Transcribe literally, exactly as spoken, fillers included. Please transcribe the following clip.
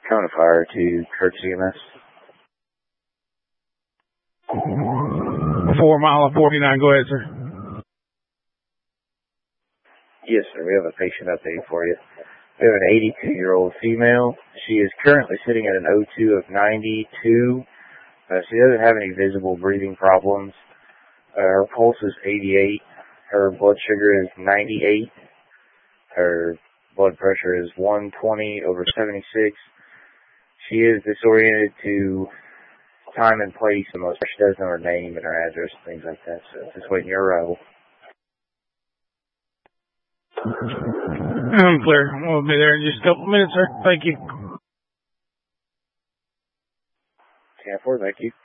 Cone of fire to Kirk C M S. Four mile of forty-nine. Go ahead, sir. Yes, sir. We have a patient update for you. We have an eighty-two-year-old female. She is currently sitting at an O two of ninety-two. Uh, she doesn't have any visible breathing problems. Uh, her pulse is eighty-eight. Her blood sugar is ninety-eight. Her blood pressure is one twenty over seventy-six. She is disoriented to time and place, and most she doesn't know her name and her address and things like that. So just waiting your arrival. I'm clear. We'll be there in just a couple minutes, sir. Thank you. ten four, thank you.